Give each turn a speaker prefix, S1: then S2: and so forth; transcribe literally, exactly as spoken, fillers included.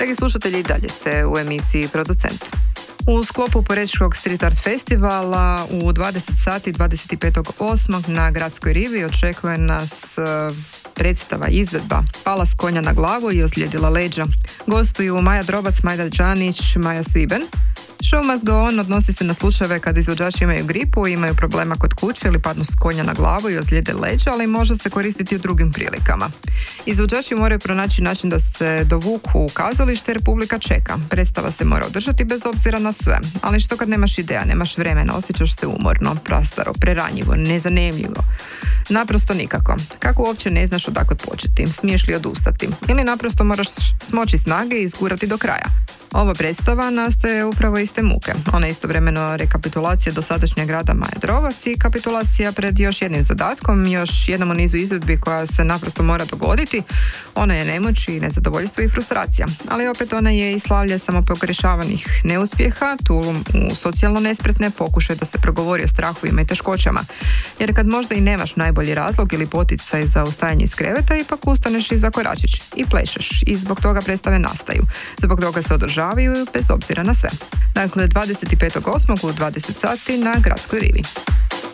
S1: Dragi slušatelji, i dalje ste u emisiji Producent. U sklopu Porečkog Street Art Festivala u dvadeset sati dvadeset petog osmog na Gradskoj rivi očekuje nas predstava, izvedba Pala s konja na glavu i ozlijedila leđa. Gostuju Maja Drobac, Majda Đanić, Maja Sviben. Show must go on odnosi se na slučajeve kada izvođači imaju gripu, imaju problema kod kuće ili padnu s konja na glavu i ozlijede leđa, ali može se koristiti u drugim prilikama. Izvođači moraju pronaći način da se dovuku u kazalište jer publika čeka. Predstava se mora održati bez obzira na sve. Ali što kad nemaš ideja, nemaš vremena, osjećaš se umorno, prastaro, preranjivo, nezanimljivo? Naprosto nikako. Kako uopće ne znaš odakle početi? Smiješ li odustati? Ili naprosto moraš smoći snage i izgurati do kraja? Ova predstava nastaje upravo iz te muke. Ona je istovremeno rekapitulacija dosadašnjeg rada Maje Drobac i kapitulacija pred još jednim zadatkom, još jednom u nizu izvedbi koja se naprosto mora dogoditi. Ona je nemoć i nezadovoljstvo i frustracija. Ali opet ona je i slavlje samopogrešavanih neuspjeha, tulum u socijalno nespretne, pokušaj da se progovori o strahovima i teškoćama. Jer kad možda i nemaš najbolji razlog ili poticaj za ustajanje iz kreveta, ipak ustaneš iza koračić i plešeš. I zbog toga predstave nastaju. Zbog toga se održavaju bez obzira na sve. Dakle, dvadeset petog osmog u dvadeset sati na Gradskoj rivi.